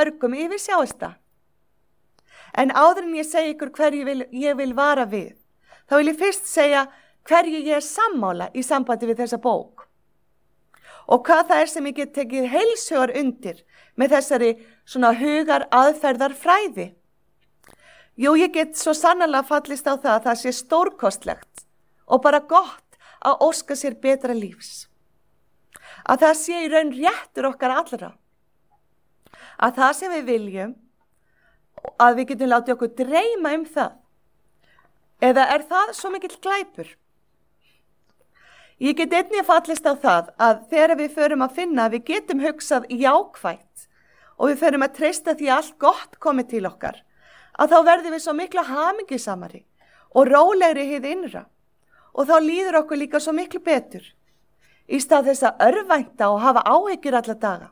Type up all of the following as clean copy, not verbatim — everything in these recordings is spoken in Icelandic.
mörgum yfirsjáist það. En áður en ég segi ykkur hverju ég vil vara við, þá vil ég fyrst segja hverju ég er sammála í sambandi við þessa bók. Og hvað það er sem ég get tekið heilshugar undir með þessari svona hugar aðferðar fræði. Jú, ég get svo sannarlega fallist á það að það sé stórkostlegt og bara gott að óska sér betra lífs. Að það sé í raun réttur okkar allra. Að það sem við viljum, að við getum látið okkur dreyma það. Eða er það svo mikill glæpur? Ég get einnig fallist á það að þegar við förum að finna að við getum hugsað jákvætt og við förum að treysta því að allt gott komi til okkar, að þá verðum við svo miklu hamingjusamari og rólegri hið innra og þá líður okkur líka svo miklu betur í stað þess að örvænta og hafa áhyggjur alla daga.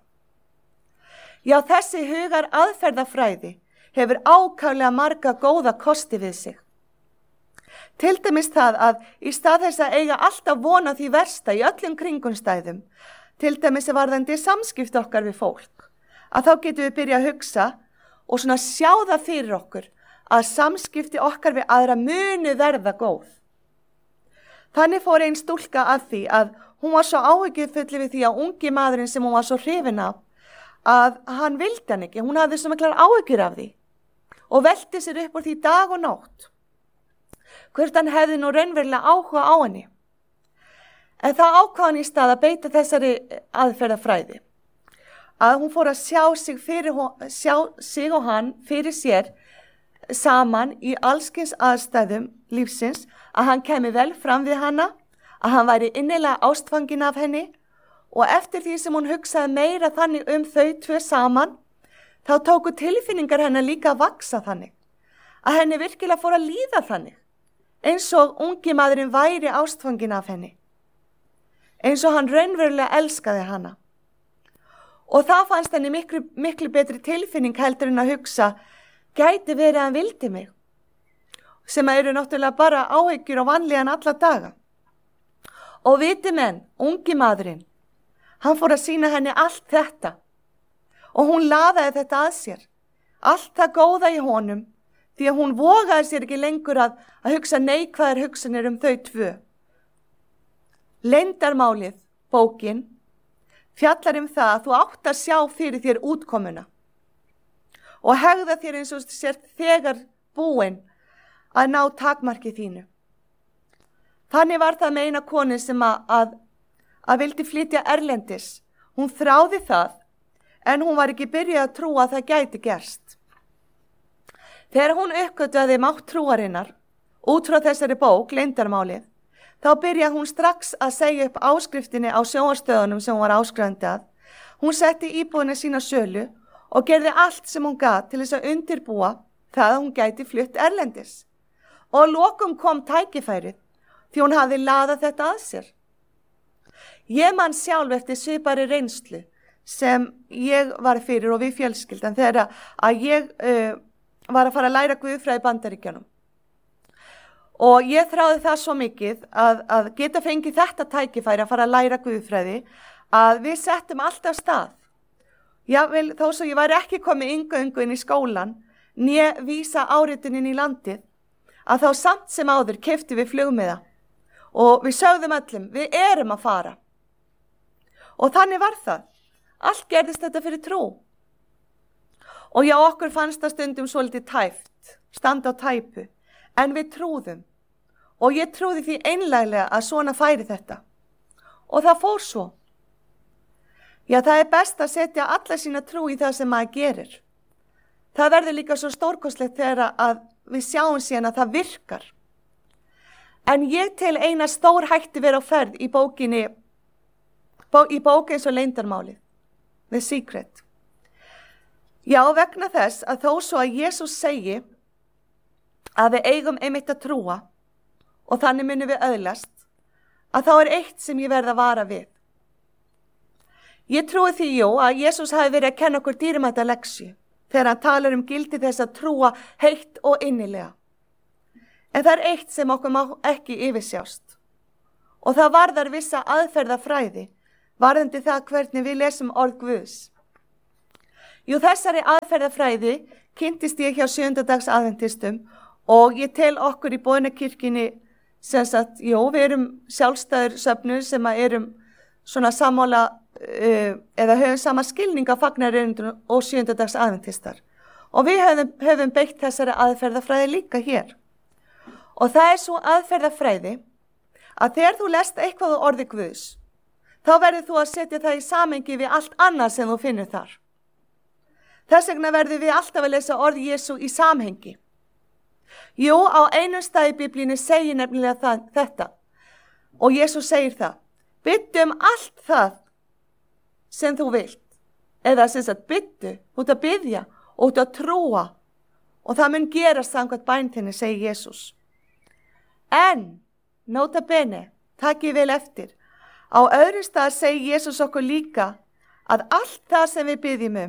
Já, þessi hugar aðferðafræði hefur ákaflega marga góða kosti við sig. Til dæmis það að í stað þess að eiga alltaf vona því versta í öllum kringumstæðum, til dæmis varðandi samskipti okkar við fólk, að þá getum við byrja að hugsa og svona sjá það fyrir okkur að samskipti okkar við aðra munu verða góð. Þannig fór ein stúlka að því að hún var svo áhyggjufull við því að ungi maðurinn sem hún var svo hrifin af, að hann vildi hann ekki, hún hafði svo miklar áhyggjur af því og velti sér upp úr því dag og nótt. Hvort hann hefði nú raunverulega áhuga á henni. En það ákvað hann í stað að beita þessari aðferðafræði. Að hún fór að sjá sig og hann fyrir sér saman í allskyns aðstæðum lífsins, að hann kæmi vel fram við hana, að hann væri innilega ástfangin af henni og eftir því sem hún hugsaði meira þannig þau tvö saman, þá tóku tilfinningar hennar líka að vaksa þannig, að henni virkilega fór að líða þannig. Eins og ungi maðurinn væri ástfangin af henni. Eins og hann raunverulega elskaði hana. Og það fannst henni miklu betri tilfinning heldur en að hugsa, gæti verið að hann vildi mig. Sem eru náttúrulega bara áhyggjur og vanlíðan alla daga. Og viti menn, ungi maðurinn, hann fór að sýna henni allt þetta. Og hún laðaði þetta að sér. Allt það góða í honum. Því að hún vogaði sér ekki lengur að hugsa neikvæðar hugsanir þau tvö. Leyndarmálið, bókin, fjallar það að þú átt að sjá fyrir þér útkomuna og hegða þér eins og sért þegar búin að ná takmarki þínu. Þannig var það með eina konu sem að vildi flytja erlendis. Hún þráði það, en hún var ekki byrjuð að trúa að það gæti gerst. Þegar hún uppgötvaði mátt trúarinnar, út frá þessari bók, Leyndarmálið, þá byrjaði hún strax að segja upp áskriftinni á sjónvarpsstöðunum sem hún var áskrifandi að. Hún setti íbúðina sína sölu og gerði allt sem hún gat til þess að undirbúa það að hún gæti flutt erlendis. Og að lokum kom tækifærið því hún hafði laðað þetta að sér. Ég man sjálf eftir svipari reynslu sem ég var fyrir og við fjölskyldan þegar að ég var að fara að læra guðfræði í Bandaríkjunum. Og ég þráði það svo mikið að geta fengið þetta tækifæri að fara að læra guðfræði að við settum alltaf stað. Jável, þó svo ég væri ekki komið inngöngu inn í skólan, né vísa áritunin í landið, að þá samt sem áður keyptum við flugmiða og við sögðum öllum, við erum að fara. Og þannig var það. Allt gerðist þetta fyrir trú. Og já, okkur fannst það stundum svolítið tæft, standa á tæpu, en við trúðum. Og ég trúði því einlæglega að svona færi þetta. Og það fór svo. Já, það er best að setja alla sína trú í það sem maður gerir. Það verður líka svo stórkostlegt þegar að við sjáum síðan að það virkar. En ég tel eina stór hætti vera á ferð í bókinni, í bók eins og Leyndarmálið, The Secret. Já, vegna þess að þó svo að Jesús segi að við eigum einmitt að trúa og þannig munum við öðlast, að þá er eitt sem ég verð að vara við. Ég trúi því að Jesús hafi verið að kenna okkur dýrmæta leksju þegar hann talar gildi þess að trúa heitt og innilega. En það er eitt sem okkur má ekki yfirsjást og það varðar vissa aðferðafræði varðandi það hvernig við lesum orð Guðs. Jú, þessari aðferðafræði kynntist ég hjá 7. dags aðventistum og ég tel okkur í Boðunarkirkjunni sem sagt, við erum sjálfstæður söfnur sem erum svona sammála eða höfum sama skilning á fagnaðarerindinu og 7. dags aðventistar. Og við höfum beitt þessari aðferðafræði líka hér. Og það svo aðferðafræði að þegar þú lest eitthvað á orði Guðs, þá verður þú að setja það í samhengi við allt annað sem þú finnur þar. Þess vegna verður við alltaf að lesa orð Jesú í samhengi. Jú, á einum stað í Biblíunni segir nefnilega þetta. Og Jesú segir það. Biddu allt það sem þú vilt. Eða sem sagt biddu, út að biðja og út að trúa. Og það mun gerast samkvæmt bæn þinni, segir Jesús. En, nota bene, takið vel eftir. Á öðrum stað segir Jesús okkur líka að allt það sem við biðjum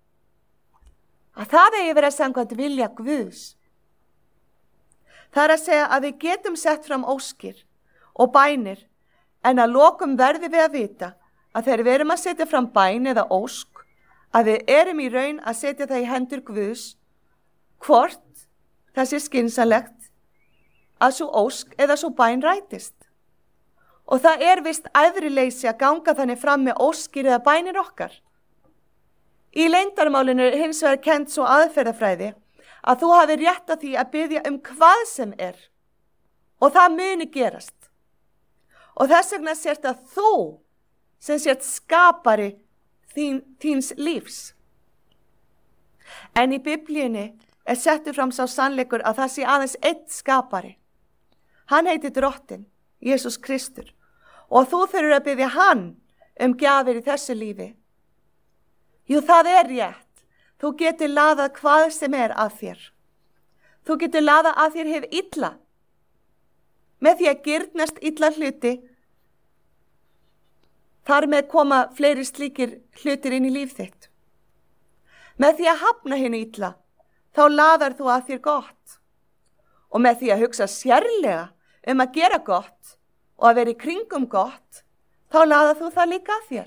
að það eigi verið samkvæmt vilja Guðs. Það að segja að við getum sett fram óskir og bænir, en að lokum verðum við að vita að þegar við erum að setja fram bæn eða ósk, að við erum í raun að setja það í hendur Guðs, hvort það sé skynsamlegt að svo ósk eða svo bæn rætist. Og það vist æðruleysi að ganga þannig fram með óskir eða bænir okkar. Í leyndarmálinu hins vegar kennt svo aðferðafræði að þú hafi rétt á því að biðja hvað sem og það muni gerast. Og þess vegna sért að þú sem sért skapari þíns lífs. En í Biblíunni settur fram sá sannleikur að það sé aðeins einn skapari. Hann heitir Drottinn, Jesús Kristur, og þú þurfir að biðja hann gjafir í þessu lífi. Jú, það rétt. Þú getur laðað hvað sem að þér. Þú getur laðað að þér hið illa. Með því að girnast illa hluti, þar með koma fleiri slíkir hlutir inn í líf þitt. Með því að hafna hinu illa, þá laðar þú að þér gott. Og með því að hugsa sérlega að gera gott og að vera í kringum gott, þá laðar þú það líka að þér.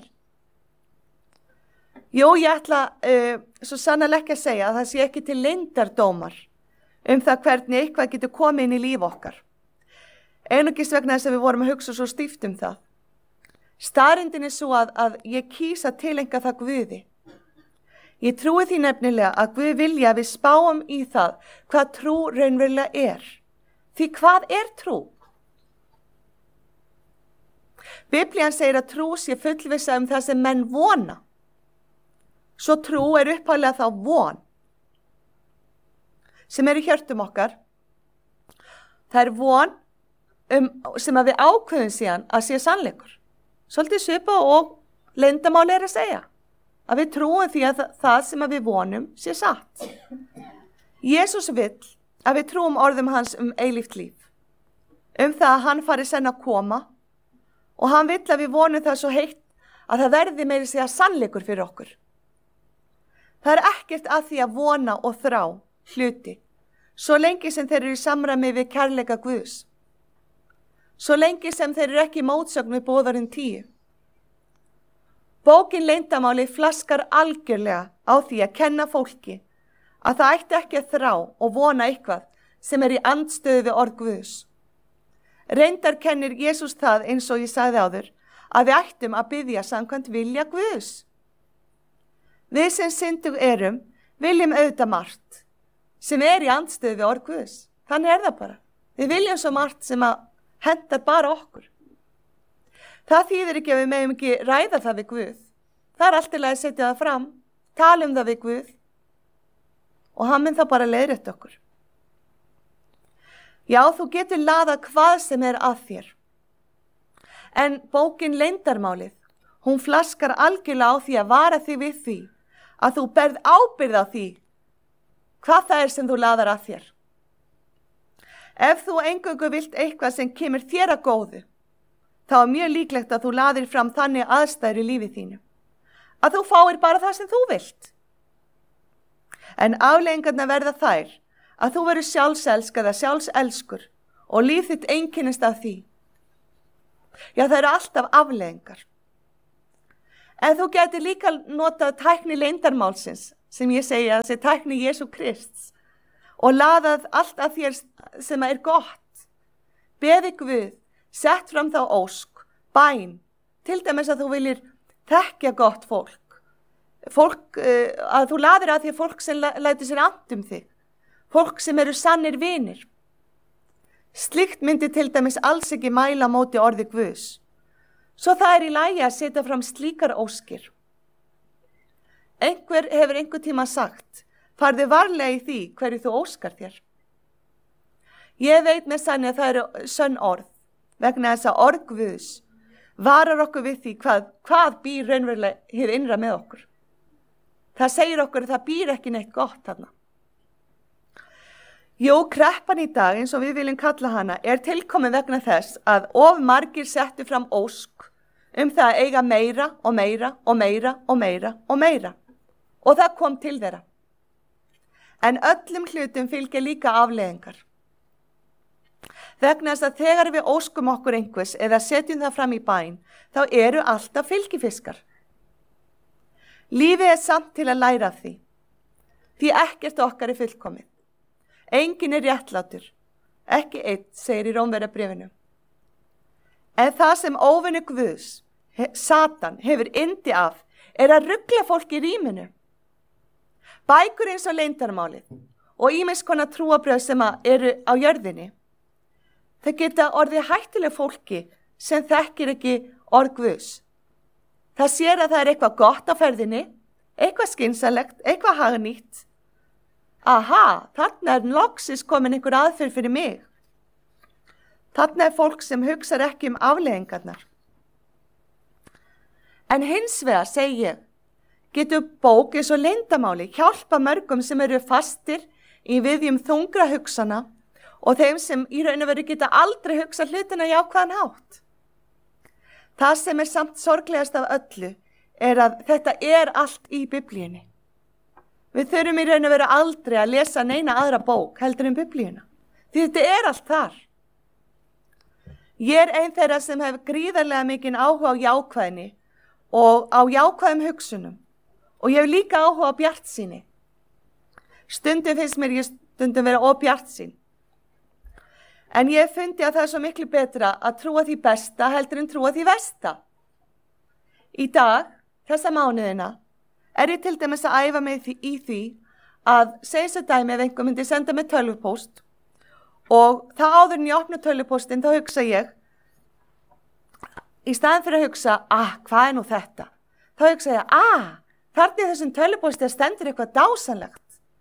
Jú, ég ætla svo sannarlega ekki að segja að það sé ekki til leyndardómar það hvernig eitthvað getur komið inn í líf okkar. Einungis vegna þess að við vorum að hugsa svo stíft það. Staðreyndin svo að ég kýs að tileinka það Guði. Ég trúi því nefnilega að Guð vilja að við spáum í það hvað trú raunverulega Því hvað trú? Biblían segir að trú sé fullvissa það sem menn vona. Svo trú upphaflega þá von sem í hjörtum okkar. Það von sem að við ákveðum síðan að sé sannleikur. Svolítið svipað og leyndarmál að segja. Að við trúum því að það sem að við vonum sé satt. Jesús vill að við trúum orðum hans eilíft líf. Það að hann fari senn að koma og hann vill að við vonum það svo heitt að það verði meira segja sannleikur fyrir okkur. Það ekkert að því að vona og þrá hluti, svo lengi sem þeir eru í samræmi við kærleika Guðs. Svo lengi sem þeir eru ekki í mótsögn við boðarinn 10. Bókin Leyndarmáli flaskar algjörlega á því að kenna fólki að það ætti ekki að þrá og vona eitthvað sem í andstöðu við orð Guðs. Reyndar kennir Jesús það eins og ég sagði áður að við ættum að biðja samkvæmt vilja Guðs. Við sem syndug viljum auðvitað margt sem í andstöðu við orð Guðs. Þannig það bara. Við viljum svo margt sem að hentar bara okkur. Það þýðir ekki að við megum ekki ræða það við Guð. Það allt í lagi að setja það fram, tala það við Guð og hann mun það bara leiðrétta okkur. Já, þú getur laðað hvað sem að þér. En bókin Leyndarmálið, hún flaskar algjörlega á því að vara þig við því að þú berð ábyrgð á því hvað það sem þú laðar að þér. Ef þú eingöngu vilt eitthvað sem kemur þér að góðu, þá mjög líklegt að þú laðir fram þannig aðstæður í lífi þínu, að þú fáir bara það sem þú vilt. En afleiðingarnar verða þær að þú verður sjálfselskað eða sjálfselskur og líf þitt einkennist af því. Já, það eru alltaf afleiðingar. En þú getur líka notað tækni leyndarmálsins, sem ég segi að þessi tækni Jesú Krists, og laðað allt að þér sem er gott. Beði Guð, sett fram þá ósk, bæn, til dæmis að þú viljir þekkja gott fólk. Að þú laðir að því fólk sem lætur sér annt þig, fólk sem eru sannir vinir. Slíkt myndi til dæmis alls ekki mæla móti orði Guðs. Svo það í lagi að setja fram slíkar óskir. Einhver hefur einhver tíma sagt, farðu varlega í því hverju þú óskar þér. Ég veit með sanni að það eru sönn orð, vegna þess að orð Guðs varar okkur við því hvað býr raunverulega hið innra með okkur. Það segir okkur að það býr ekki neitt gott þarna. Jú, kreppan í dag, eins og við viljum kalla hana, er tilkomin vegna þess að of margir settu fram ósk það að eiga meira og meira og meira og meira og meira. Og það kom til þeirra. En öllum hlutum fylgja líka afleiðingar. Vegna þess að þegar við óskum okkur einhvers eða setjum það fram í bæn, þá eru alltaf fylgifiskar. Lífið er samt til að læra af því. Því ekkert okkar er fullkomið. Enginn er réttlátur, ekki einn, segir í Rómverjabréfinu. En það sem óvinur Guðs, Satan, hefur yndi af, er að rugla fólk í ríminu. Bækur eins og leyndarmálið og ýmiss konar trúarbrögð sem eru á jörðinni. Þau geta orðið hættuleg fólki sem þekkir ekki orð Guðs. Það sér að það er eitthvað gott á ferðinni, eitthvað skynsamlegt, eitthvað hagnýtt. Aha, þarna er loksis komin einhver aðferð fyrir mig. Þarna er fólk sem hugsar ekki afleiðingarnar. En hins vegar segi ég, getur bók eins og leyndarmáli hjálpa mörgum sem eru fastir í viðjum þungra hugsana og þeim sem í raun og veru geta aldrei hugsað hlutina jákvæðan hátt. Það sem er samt sorglegast af öllu er að þetta er allt í Biblíunni. Við þurfum í raun og veru aldrei að lesa neina aðra bók heldur en Biblíuna. Því þetta er allt þar. Ég er ein þeirra sem hefur gríðarlega mikinn áhuga á jákvæðni og á jákvæðum hugsunum. Og ég hef líka áhuga á bjartsýni. Stundum finnst mér ég stundum vera óbjartsýn. En ég fundi að það er svo miklu betra að trúa því besta heldur en trúa því versta. Í dag, þessa mánuðina, er ég til dæmis að æfa mig í því að segja sér dæmi ef einhver myndi senda mig tölvupóst og þá áður en ég opna tölvupóstinn þá hugsa ég, í staðin fyrir að hugsa, hvað er nú þetta? Þá hugsa ég, þarna í þessum tölvupósti stendur eitthvað dásanlegt.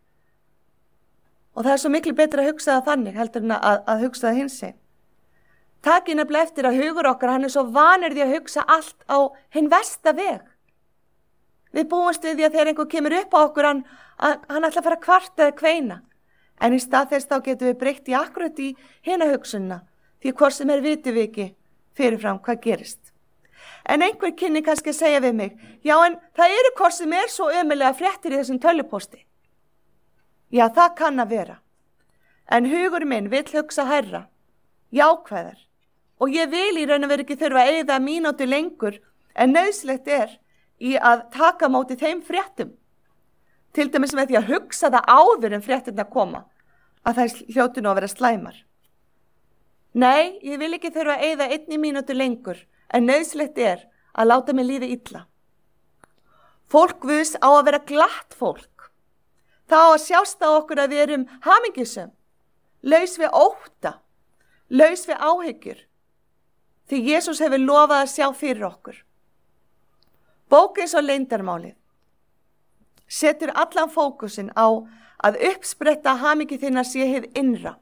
Og það er svo miklu betra að hugsa það þannig heldur en að hugsa það hinsi. Takið nefnilega eftir að hugur okkar, hann er svo vanur því að hugsa allt á hinn versta veg. Við búumst við því að þegar einhver kemur upp á okkur, hann ætla að fara að kvarta eða kveina. En í stað þess þá getum við breytt í akkurat í hina hugsunna, því hvort sem vitum við ekki fyrirfram hvað gerist. En einhver kynni kannski að segja við mig, já en það eru hvort sem svo ömurlega fréttir í þessum tölvupósti. Já, það kann að vera. En hugur minn vill hugsa hærra, jákvæðar. Og ég vil í raun og veru ekki þurfa að eyða mínútu lengur en nauðsynlegt er í að taka móti þeim fréttum. Til dæmis með því að hugsa það áður en fréttirnar koma, að það hljóti nú að vera slæmar. Nei, ég vil ekki þurfa að eyða 1 mínútu lengur en nauðsynlegt er að láta mig líða illa. Fólk Guðs á að vera glatt fólk. Það á að sjást á okkur að við erum hamingjusöm, laus við ótta, laus við áhyggjur, því Jesús hefur lofað að sjá fyrir okkur. Bók eins og leyndarmálið setur allan fókusinn á að uppspretta hamingju þinnar sé hið innra.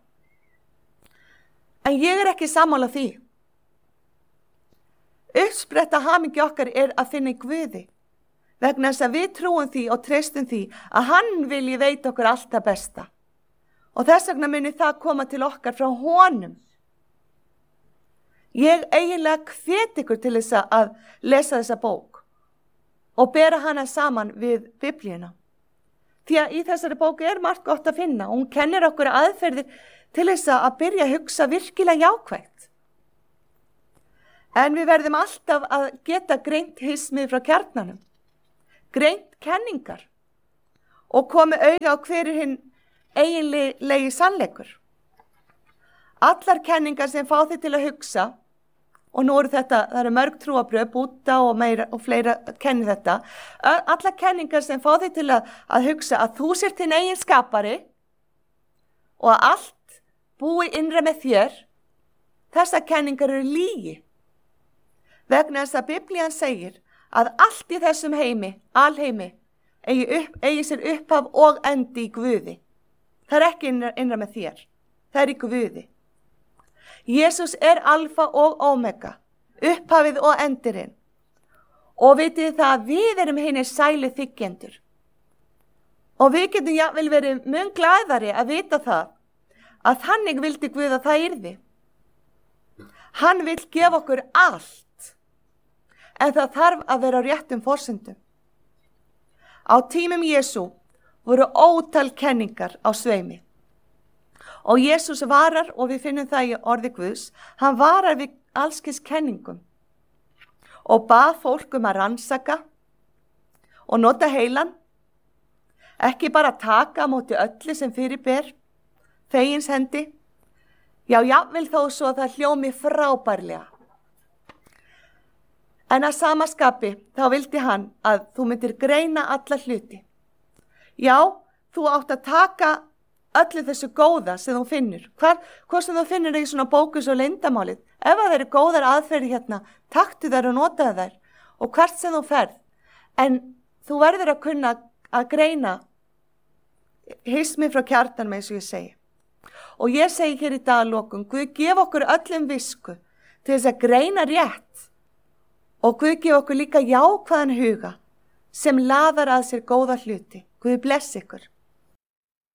En ég er ekki sammála því. Uppspretta hamingju okkar er að finna í Guði. Vegna þess að við trúum því og treystum því að hann vilji veita okkur allt það besta. Og þess vegna muni það koma til okkar frá honum. Ég eiginlega hvet ykkur til þess að lesa þessa bók og bera hana saman við Biblíuna. Því að í þessari bók er margt gott að finna og hún kennir okkur aðferðir til þess að byrja að hugsa virkilega jákvætt. En við verðum alltaf að geta greint hismið frá kjarnanum, greint kenningar og komið auga á hver hinn eiginlegi sannleikur. Allar kenningar sem fá þig til að hugsa, og nú það eru mörg trúarbröð, Búdda og meira og fleira kenni þetta, allar kenningar sem fá þig til að hugsa að þú sért þinn eigin skapari og að allt búi innra með þér, þessar kenningar eru lygi. Vegna þess að Biblían segir að allt í þessum heimi, alheimi, eigi sér upphaf og endi í Guði. Það er ekki innra með þér, það er í Guði. Jesús er alfa og omega, upphafið og endirinn. Og vitið það að við erum hinir sælu þiggjendur. Og við getum jafnvel verið mun glaðari að vita það, að þannig vildi Guð að það yrði. Hann vill gefa okkur allt, en það þarf að vera á réttum forsendum. Á tímum Jesú voru ótal kenningar á sveimi. Og Jesús varar, og við finnum það í orði Guðs, hann varar við allskis kenningum og bað fólk að rannsaka og nota heilan, ekki bara taka á móti öllu sem fyrirber, þegins hendi, jafnvel þó svo að það hljómi frábærlega. En að sama skapi þá vildi hann að þú myndir greina alla hluti. Já, þú átt að taka öllu þessu góða sem þú finnur. Hvað sem þú finnur í svona bókus og leyndamálið. Ef það eru góðar aðferði hérna, taktu þær og notaðu þær og hvert sem þú ferð. En þú verður að kunna að greina hismið frá kjartanum eins og ég segi. Og ég segi hér í dag að lokum, Guð gef okkur öllum visku til þess að greina rétt og Guð gef okkur líka jákvæðan huga sem laðar að sér góða hluti. Guð blessi ykkur.